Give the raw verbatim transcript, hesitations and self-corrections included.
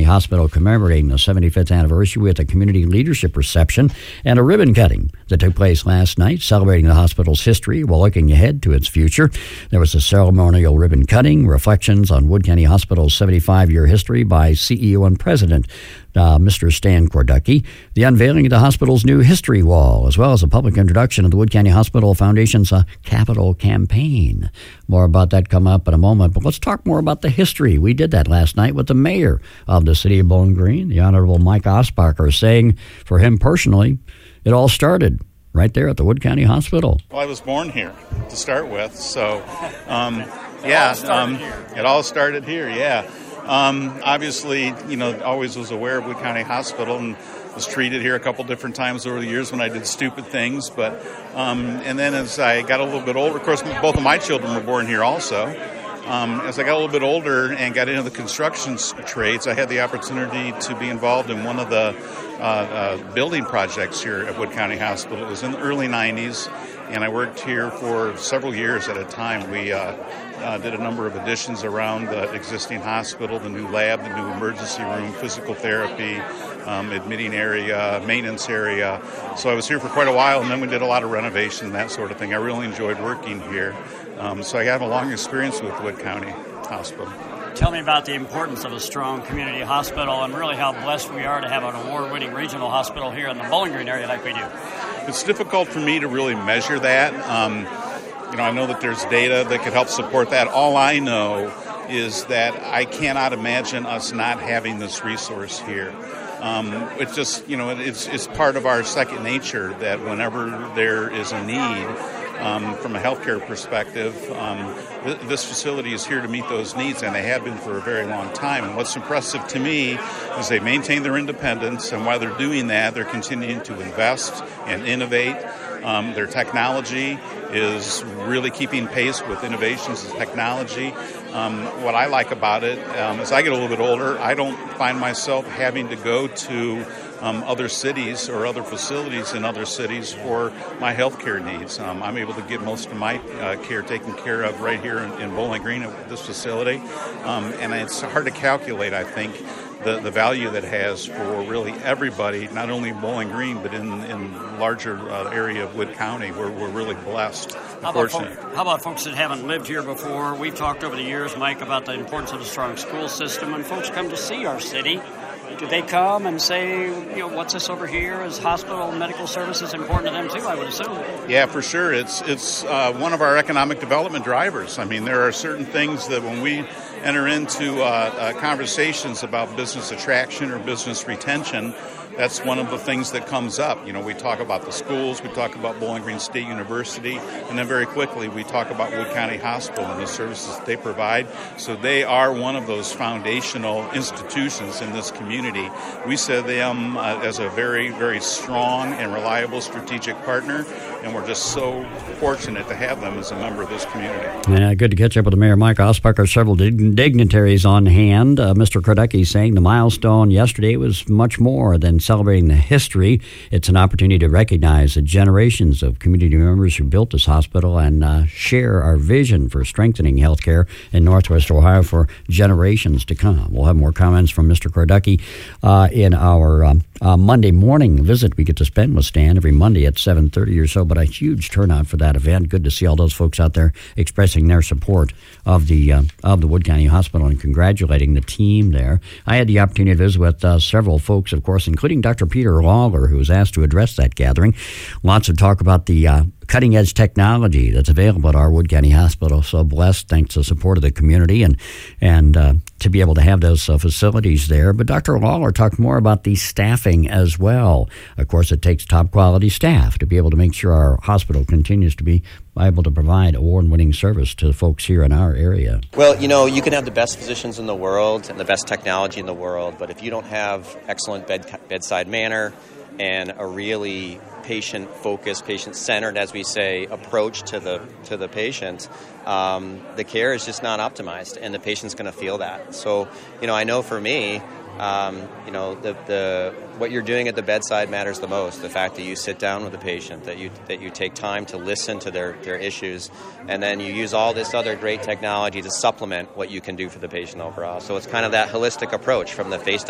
Hospital commemorating the seventy-fifth anniversary with a community leadership reception and a ribbon cutting that took place last night, celebrating the hospital's history while looking ahead to its future. There was a ceremonial ribbon cutting, reflections on Wood County Hospital's seventy-five-year history by C E O and President Uh, Mister Stan Korducki, the unveiling of the hospital's new history wall, as well as a public introduction of the Wood County Hospital Foundation's uh, capital campaign. More about that come up in a moment, but let's talk more about the history. We did that last night with the mayor of the city of Bowling Green, the Honorable Mike Osbacher, saying for him personally, it all started right there at the Wood County Hospital. Well, I was born here to start with, so um, yeah, it all, um, it all started here, yeah. Um, obviously, you know, always was aware of Wood County Hospital and was treated here a couple different times over the years when I did stupid things. But um, and then as I got a little bit older, of course, both of my children were born here also. Um, as I got a little bit older and got into the construction trades, I had the opportunity to be involved in one of the uh, uh, building projects here at Wood County Hospital. It was in the early nineties, and I worked here for several years at a time. We uh, uh, did a number of additions around the existing hospital, the new lab, the new emergency room, physical therapy, um, admitting area, maintenance area. So I was here for quite a while, and then we did a lot of renovation and that sort of thing. I really enjoyed working here. Um, so I have a long experience with Wood County Hospital. Tell me about the importance of a strong community hospital and really how blessed we are to have an award-winning regional hospital here in the Bowling Green area like we do. It's difficult for me to really measure that. Um, you know, I know that there's data that could help support that. All I know is that I cannot imagine us not having this resource here. Um, it's just, you know, it's it's part of our second nature that whenever there is a need, Um, from a healthcare perspective, um, th- this facility is here to meet those needs, and they have been for a very long time. And what's impressive to me is they maintain their independence, and while they're doing that, they're continuing to invest and innovate. Um, their technology is really keeping pace with innovations in technology. Um, what I like about it, um, as I get a little bit older, I don't find myself having to go to Um, other cities or other facilities in other cities for my health care needs. Um, I'm able to get most of my uh, care taken care of right here in, in Bowling Green at this facility. Um, and it's hard to calculate, I think, the, the value that has for really everybody, not only Bowling Green, but in in larger uh, area of Wood County, where we're really blessed. How about, folk, how about folks that haven't lived here before? We've talked over the years, Mike, about the importance of a strong school system, and folks come to see our city. Do they come and say, you know, what's this over here? Is hospital medical services important to them too, I would assume? Yeah, for sure. It's it's uh, one of our economic development drivers. I mean, there are certain things that when we enter into uh, uh, conversations about business attraction or business retention, that's one of the things that comes up. You know, we talk about the schools, we talk about Bowling Green State University, and then very quickly we talk about Wood County Hospital and the services that they provide. So they are one of those foundational institutions in this community. We see them uh, as a very, very strong and reliable strategic partner, and we're just so fortunate to have them as a member of this community. Yeah, good to catch up with the Mayor, Mike Osbacher. Several dig- dignitaries on hand. Uh, Mister Korducki saying the milestone yesterday was much more than celebrating the history. It's an opportunity to recognize the generations of community members who built this hospital and uh, share our vision for strengthening healthcare in Northwest Ohio for generations to come. We'll have more comments from Mister Korducki uh, in our um, uh, Monday morning visit we get to spend with Stan every Monday at seven thirty or so, but a huge turnout for that event. Good to see all those folks out there expressing their support of the uh, of the Wood County Hospital and congratulating the team there. I had the opportunity to visit with uh, several folks, of course, including Doctor Peter Lawler, who was asked to address that gathering. Lots of talk about the uh, cutting-edge technology that's available at our Wood County Hospital. So blessed, thanks to the support of the community, and and uh, to be able to have those uh, facilities there. But Doctor Lawler talked more about the staffing as well. Of course, it takes top-quality staff to be able to make sure our hospital continues to be able to provide award-winning service to the folks here in our area. Well, you know, you can have the best physicians in the world and the best technology in the world, but if you don't have excellent bed, bedside manner and a really patient-focused, patient-centered, as we say, approach to the to the patient, um, the care is just not optimized, and the patient's going to feel that. So, you know, I know for me, um, you know, the the what you're doing at the bedside matters the most. The fact that you sit down with the patient, that you that you take time to listen to their, their issues, and then you use all this other great technology to supplement what you can do for the patient overall. So it's kind of that holistic approach from the face